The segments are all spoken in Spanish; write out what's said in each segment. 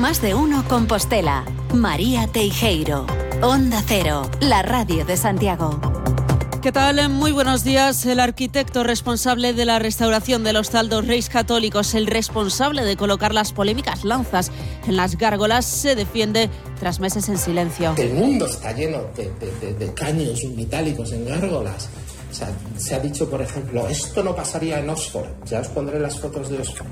Más de Uno Compostela. María Teijeiro. Onda Cero, la radio de Santiago. ¿Qué tal? Muy buenos días. El arquitecto responsable de la restauración del Hostal dos Reis Católicos, el responsable de colocar las polémicas lanzas en las gárgolas, se defiende tras meses en silencio. El mundo está lleno de caños metálicos en gárgolas. O sea, se ha dicho, por ejemplo, esto no pasaría en Oxford. Ya os pondré las fotos de Oxford.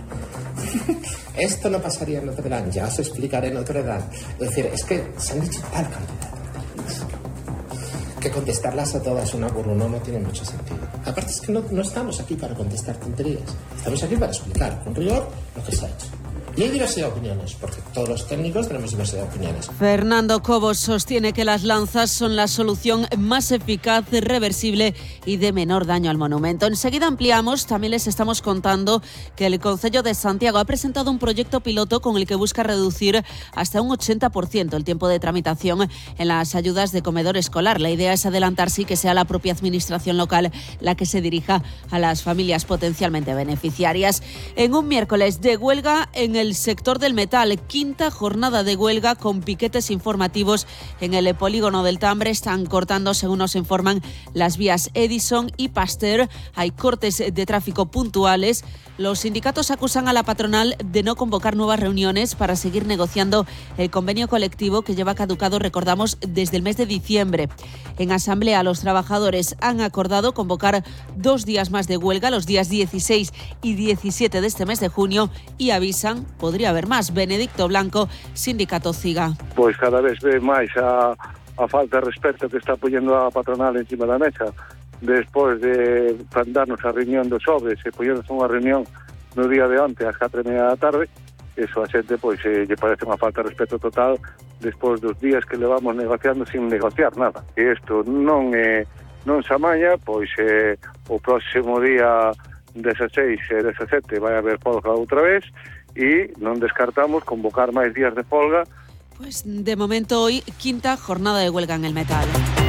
Esto no pasaría en Notre Dame. Ya os explicaré en Notre Dame. Es decir, es que se han dicho tal cantidad de cosas que contestarlas a todas una por uno no tiene mucho sentido. Aparte es que no estamos aquí para contestar tonterías. Estamos aquí para explicar con rigor lo que se ha hecho. Y hay diversidad de opiniones, porque todos los técnicos tenemos diversidad de opiniones. Fernando Cobos sostiene que las lanzas son la solución más eficaz, reversible y de menor daño al monumento. Enseguida ampliamos. También les estamos contando que el Concello de Santiago ha presentado un proyecto piloto con el que busca reducir hasta un 80% el tiempo de tramitación en las ayudas de comedor escolar. La idea es adelantarse y que sea la propia administración local la que se dirija a las familias potencialmente beneficiarias. En un miércoles de huelga en el sector del metal, quinta jornada de huelga con piquetes informativos en el polígono del Tambre. Están cortando, según nos informan, las vías Edison y Pasteur. Hay cortes de tráfico puntuales. Los sindicatos acusan a la patronal de no convocar nuevas reuniones para seguir negociando el convenio colectivo que lleva caducado, recordamos, desde el mes de diciembre. En asamblea, los trabajadores han acordado convocar 2 días más de huelga, los días 16 y 17 de este mes de junio, y podría haber más. Benedicto Blanco, sindicato CIGA. Pois cada vez ve máis a falta de respeto que está poñendo a patronal encima da mesa despois de darnos a reunión dos sobres e poñernos unha reunión no día de onte ás 4:30 da tarde. Eso a xente pois lle parece unha falta de respeto total despois dos días que levamos negociando sin negociar nada. E isto non se amaña, pois o próximo día 16 e 17 vai haber folga outra vez e non descartamos convocar máis días de folga. Pues de momento hoy, quinta jornada de huelga en el metal.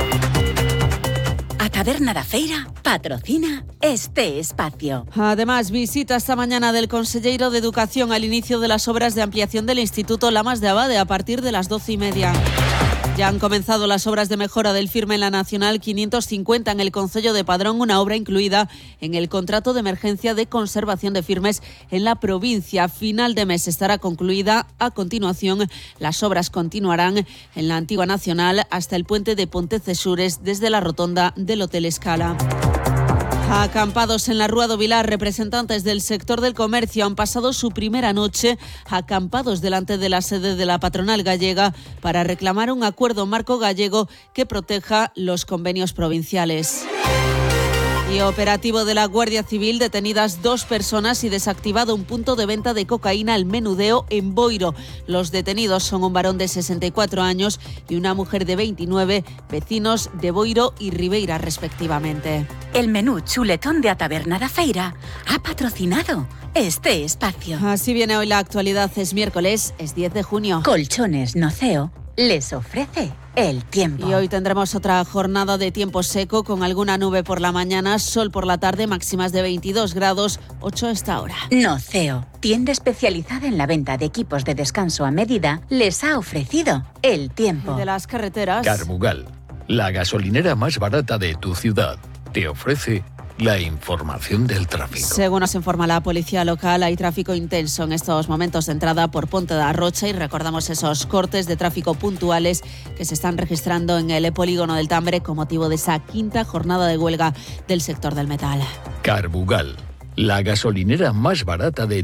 A Taberna da Feira patrocina este espacio. Además, visita esta mañana del conselleiro de Educación al inicio de las obras de ampliación del Instituto Lamas de Abade a partir de las 12:30. Ya han comenzado las obras de mejora del firme en la Nacional 550 en el concello de Padrón, una obra incluida en el contrato de emergencia de conservación de firmes en la provincia. A final de mes estará concluida. A continuación, las obras continuarán en la antigua Nacional hasta el puente de Pontecesures desde la rotonda del Hotel Escala. Acampados en la Rúa do Vilar, representantes del sector del comercio han pasado su primera noche acampados delante de la sede de la patronal gallega para reclamar un acuerdo marco gallego que proteja los convenios provinciales. Y operativo de la Guardia Civil, detenidas 2 personas y desactivado un punto de venta de cocaína al Menudeo en Boiro. Los detenidos son un varón de 64 años y una mujer de 29, vecinos de Boiro y Ribeira respectivamente. El menú chuletón de A Taberna da Feira ha patrocinado este espacio. Así viene hoy la actualidad. Es miércoles, es 10 de junio. Colchones Noceo les ofrece el tiempo. Y hoy tendremos otra jornada de tiempo seco con alguna nube por la mañana, sol por la tarde, máximas de 22 grados, 8 a esta hora. Noceo, tienda especializada en la venta de equipos de descanso a medida, les ha ofrecido el tiempo. Y de las carreteras. Carbugal, la gasolinera más barata de tu ciudad, te ofrece la información del tráfico. Según nos informa la policía local, hay tráfico intenso en estos momentos de entrada por Ponte da Rocha y recordamos esos cortes de tráfico puntuales que se están registrando en el polígono del Tambre con motivo de esa quinta jornada de huelga del sector del metal. Carbugal, la gasolinera más barata de